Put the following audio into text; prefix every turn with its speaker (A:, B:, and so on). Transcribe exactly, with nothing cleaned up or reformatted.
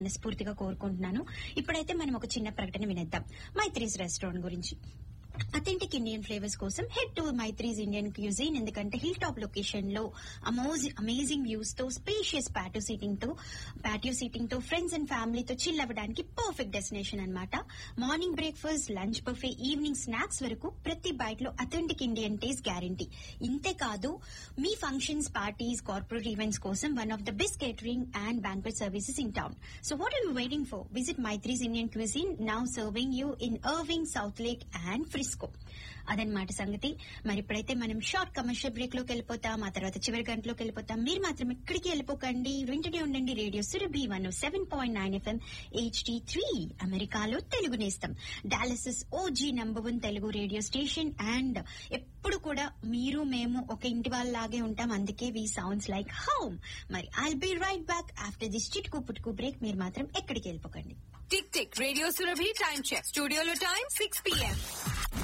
A: మనస్ఫూర్తిగా కోరుకుంటున్నాను. ఇప్పుడైతే మనం ఒక చిన్న ప్రకటన వినేద్దాం మైత్రీస్ రెస్టారెంట్ గురించి. అథెంటిక్ ఇండియన్ ఫ్లేవర్స్ కోసం head to Maitri's Indian cuisine. ఎందుకంటే హిల్ టాప్ లొకేషన్ లో అమేజింగ్ వ్యూస్ తో స్పేషియస్ ప్యాటియో సీటింగ్ తో ప్యాటియో సీటింగ్ తో ఫ్రెండ్స్ అండ్ ఫ్యామిలీతో చిల్ అవ్వడానికి పర్ఫెక్ట్ డెస్టినేషన్ అన్నమాట. Morning breakfast, lunch buffet, evening snacks వరకు ప్రతి బైట్ లో అథెంటిక్ ఇండియన్ టేస్ట్ గ్యారంటీ. ఇంతే కాదు, మీ ఫంక్షన్స్, పార్టీస్, కార్పొరేట్ ఈవెంట్స్ కోసం one of the best catering and banquet services in town. So what are you waiting for? Visit Maitri's Indian cuisine, now serving you in Irving, south lake and Frisco. అదనమాట సంగతి. మరి ఇప్పుడైతే మనం short commercial break లోకి వెళ్ళిపోతాం. ఆ తర్వాత చివరి గంటలోకి వెళ్ళిపోతాం. మీరు మాత్రం ఎక్కడికి వెళ్ళిపోకండి, వింటూనే ఉండండి radio Surabhi one seven point nine FM HD three, అమెరికాలో తెలుగు నేస్తం, Dallas OG number one Telugu radio station. And ఎప్పుడు కూడా మీరు మేము ఒక ఇంటి వాళ్ళలాగే ఉంటాం, అందుకే వి సౌండ్స్ లైక్ హోమ్. మరి I'll be right back after this Chitku పుట్కు break. మీరు మాత్రం ఎక్కడికి వెళ్ళిపోకండి.
B: Tick tick radio Surabhi time check. స్టూడియోలో టైం సిక్స్ పిఎం.